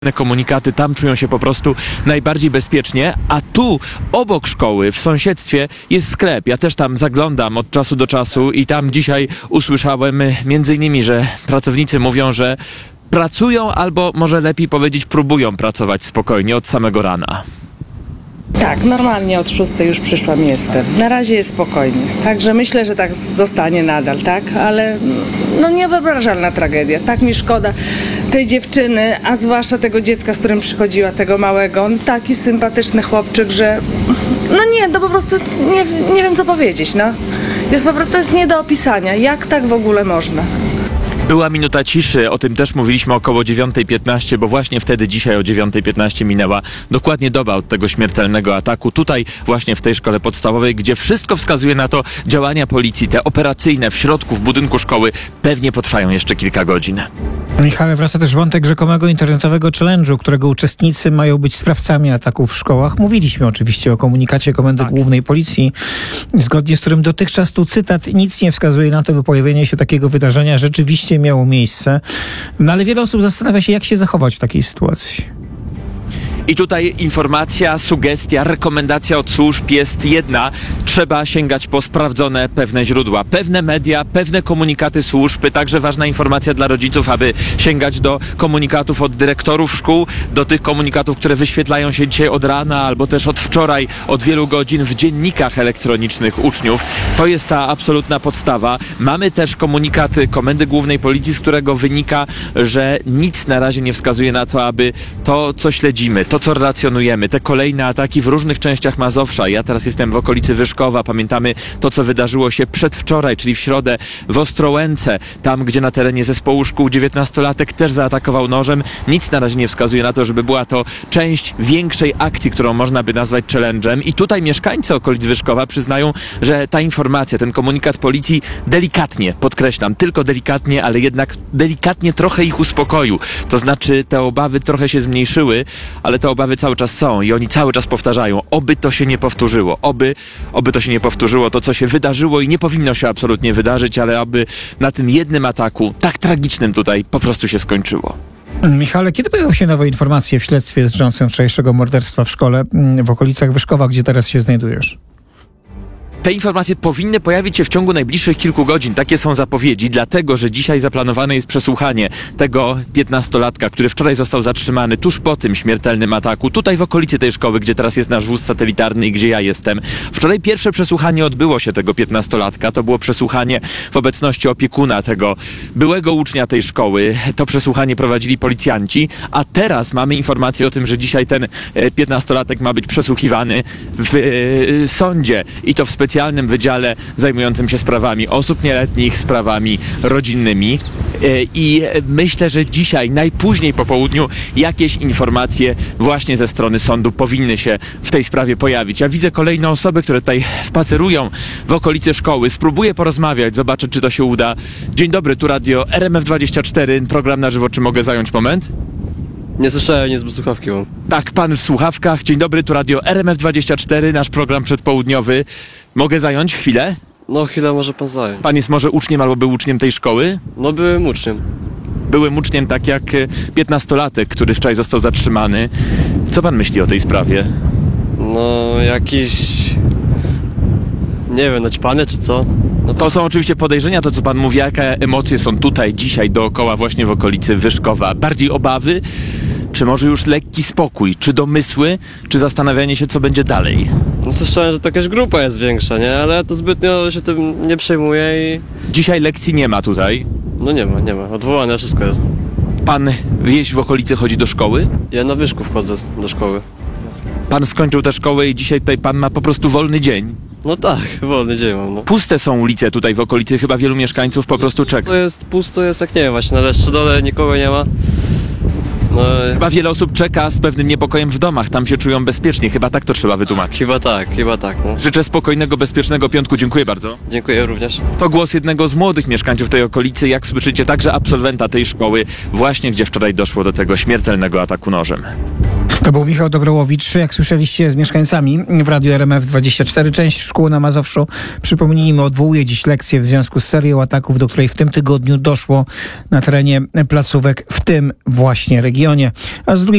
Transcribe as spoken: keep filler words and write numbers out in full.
komunikaty, tam czują się po prostu najbardziej bezpiecznie, a tu obok szkoły, w sąsiedztwie jest sklep. Ja też tam zaglądam od czasu do czasu i tam dzisiaj usłyszałem między innymi, że pracownicy mówią, że pracują albo może lepiej powiedzieć próbują pracować spokojnie od samego rana. Tak, normalnie od szóstej już przyszłam, jestem. Na razie jest spokojnie. Także myślę, że tak zostanie nadal, tak? Ale no niewyobrażalna tragedia. Tak mi szkoda tej dziewczyny, a zwłaszcza tego dziecka, z którym przychodziła, tego małego. On taki sympatyczny chłopczyk, że no nie, to po prostu nie, nie wiem co powiedzieć, no. Jest po prostu, to jest nie do opisania. Jak tak w ogóle można? Była minuta ciszy, o tym też mówiliśmy około dziewiątej piętnaście, bo właśnie wtedy dzisiaj o dziewiątej piętnaście minęła dokładnie doba od tego śmiertelnego ataku. Tutaj właśnie w tej szkole podstawowej, gdzie wszystko wskazuje na to, działania policji, te operacyjne w środku, w budynku szkoły pewnie potrwają jeszcze kilka godzin. Michale, wraca też wątek rzekomego internetowego challenge'u, którego uczestnicy mają być sprawcami ataków w szkołach. Mówiliśmy oczywiście o komunikacie Komendy Tak. Głównej Policji, zgodnie z którym dotychczas, tu cytat, nic nie wskazuje na to, by pojawienie się takiego wydarzenia rzeczywiście miało miejsce. No ale wiele osób zastanawia się, jak się zachować w takiej sytuacji. I tutaj informacja, sugestia, rekomendacja od służb jest jedna. Trzeba sięgać po sprawdzone pewne źródła, pewne media, pewne komunikaty służb. Także ważna informacja dla rodziców, aby sięgać do komunikatów od dyrektorów szkół, do tych komunikatów, które wyświetlają się dzisiaj od rana albo też od wczoraj, od wielu godzin w dziennikach elektronicznych uczniów. To jest ta absolutna podstawa. Mamy też komunikat Komendy Głównej Policji, z którego wynika, że nic na razie nie wskazuje na to, aby to, co śledzimy, to, co relacjonujemy, te kolejne ataki w różnych częściach Mazowsza. Ja teraz jestem w okolicy Wyszkowa. Pamiętamy to, co wydarzyło się przedwczoraj, czyli w środę w Ostrołęce, tam, gdzie na terenie zespołu szkół dziewiętnastolatek też zaatakował nożem. Nic na razie nie wskazuje na to, żeby była to część większej akcji, którą można by nazwać challenge'em. I tutaj mieszkańcy okolic Wyszkowa przyznają, że ta informacja, ten komunikat policji delikatnie, podkreślam, tylko delikatnie, ale jednak delikatnie trochę ich uspokoił. To znaczy te obawy trochę się zmniejszyły, ale te obawy cały czas są i oni cały czas powtarzają, oby to się nie powtórzyło, oby, oby to się nie powtórzyło, to co się wydarzyło i nie powinno się absolutnie wydarzyć, ale aby na tym jednym ataku, tak tragicznym tutaj, po prostu się skończyło. Michale, kiedy pojawią się nowe informacje w śledztwie dotyczącym wczorajszego morderstwa w szkole w okolicach Wyszkowa, gdzie teraz się znajdujesz? Te informacje powinny pojawić się w ciągu najbliższych kilku godzin. Takie są zapowiedzi, dlatego że dzisiaj zaplanowane jest przesłuchanie tego piętnastolatka, który wczoraj został zatrzymany tuż po tym śmiertelnym ataku, tutaj w okolicy tej szkoły, gdzie teraz jest nasz wóz satelitarny i gdzie ja jestem. Wczoraj pierwsze przesłuchanie odbyło się tego piętnastolatka. To było przesłuchanie w obecności opiekuna tego byłego ucznia tej szkoły. To przesłuchanie prowadzili policjanci, a teraz mamy informację o tym, że dzisiaj ten piętnastolatek ma być przesłuchiwany w e, sądzie i to w specjalnym specjalnym wydziale zajmującym się sprawami osób nieletnich, sprawami rodzinnymi. I myślę, że dzisiaj, najpóźniej po południu, jakieś informacje właśnie ze strony sądu powinny się w tej sprawie pojawić. Ja widzę kolejne osoby, które tutaj spacerują w okolicy szkoły. Spróbuję porozmawiać, zobaczę, czy to się uda. Dzień dobry, tu radio R M F dwadzieścia cztery, program na żywo. Czy mogę zająć moment? Nie słyszałem, nie z słuchawki mam. Tak, pan w słuchawkach. Dzień dobry, tu radio R M F dwadzieścia cztery, nasz program przedpołudniowy. Mogę zająć chwilę? No chwilę może pan zająć. Pan jest może uczniem albo był uczniem tej szkoły? No byłem uczniem. Byłem uczniem tak jak piętnastolatek, który wczoraj został zatrzymany. Co pan myśli o tej sprawie? No jakiś... Nie wiem, naćpany czy co? No To są oczywiście podejrzenia, to co pan mówi, jakie emocje są tutaj dzisiaj dookoła, właśnie w okolicy Wyszkowa. Bardziej obawy, czy może już lekki spokój, czy domysły, czy zastanawianie się, co będzie dalej? No słyszałem, że to jakaś grupa jest większa, nie? Ale ja to zbytnio się tym nie przejmuję i... Dzisiaj lekcji nie ma tutaj. No nie ma, nie ma. Odwołane wszystko jest. Pan wieś w okolicy chodzi do szkoły? Ja na Wyszku wchodzę do szkoły. Pan skończył tę szkołę i dzisiaj tutaj pan ma po prostu wolny dzień. No tak, wolny dzień mam, no. Puste są ulice tutaj w okolicy, chyba wielu mieszkańców po prostu czeka. To jest, pusto jest jak nie wiem, właśnie na Leszczydole nikogo nie ma. No... Chyba wiele osób czeka z pewnym niepokojem w domach, tam się czują bezpiecznie, chyba tak to trzeba wytłumaczyć. Chyba tak, chyba tak, no. Życzę spokojnego, bezpiecznego piątku, dziękuję bardzo. Dziękuję również. To głos jednego z młodych mieszkańców tej okolicy, jak słyszycie, także absolwenta tej szkoły, właśnie gdzie wczoraj doszło do tego śmiertelnego ataku nożem. To był Michał Dobrołowicz, jak słyszeliście, z mieszkańcami w Radiu R M F dwadzieścia cztery. Część szkół na Mazowszu, przypomnijmy, odwołuje dziś lekcję w związku z serią ataków, do której w tym tygodniu doszło na terenie placówek w tym właśnie regionie. A z drugiej